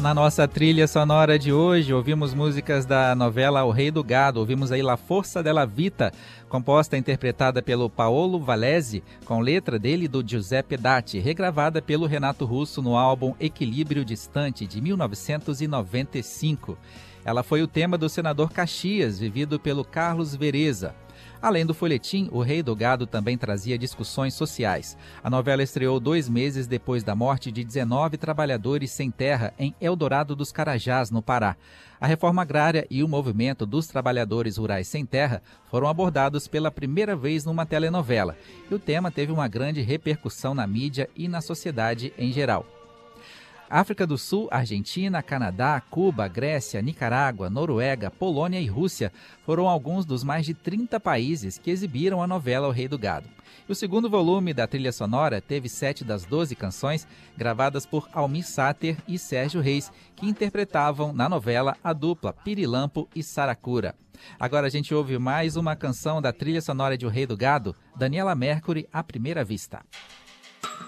Na nossa trilha sonora de hoje, ouvimos músicas da novela O Rei do Gado. Ouvimos aí La Força della Vita, composta e interpretada pelo Paolo Valesi, com letra dele e do Giuseppe Datti, regravada pelo Renato Russo no álbum Equilíbrio Distante, de 1995. Ela foi o tema do Senador Caxias, vivido pelo Carlos Vereza. Além do folhetim, O Rei do Gado também trazia discussões sociais. A novela estreou 2 meses depois da morte de 19 trabalhadores sem terra em Eldorado dos Carajás, no Pará. A reforma agrária e o movimento dos trabalhadores rurais sem terra foram abordados pela primeira vez numa telenovela, e o tema teve uma grande repercussão na mídia e na sociedade em geral. África do Sul, Argentina, Canadá, Cuba, Grécia, Nicarágua, Noruega, Polônia e Rússia foram alguns dos mais de 30 países que exibiram a novela O Rei do Gado. E o segundo volume da trilha sonora teve 7 das 12 canções gravadas por Almir Sater e Sérgio Reis, que interpretavam na novela a dupla Pirilampo e Saracura. Agora a gente ouve mais uma canção da trilha sonora de O Rei do Gado, Daniela Mercury, À Primeira Vista.